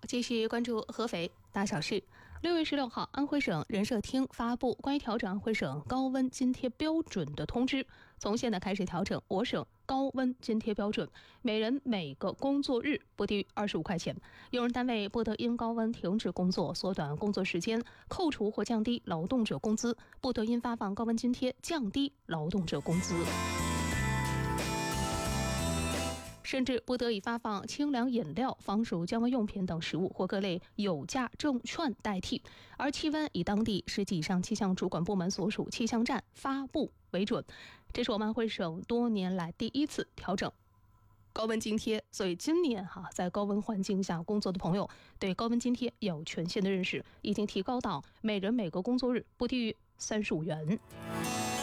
继续关注合肥大小事。6月16号，安徽省人社厅发布关于调整安徽省高温津贴标准的通知，从现在开始调整我省高温津贴标准，每人每个工作日不低于25块钱。用人单位不得因高温停止工作、缩短工作时间、扣除或降低劳动者工资，不得因发放高温津贴降低劳动者工资。甚至不得以发放清凉饮料、防暑降温用品等食物或各类有价证券代替，而气温以当地10级以上气象主管部门所属气象站发布为准。这是我们安徽省多年来第一次调整高温津贴，所以今年在高温环境下工作的朋友对高温津贴有全新的认识，已经提高到每人每个工作日不低于35元。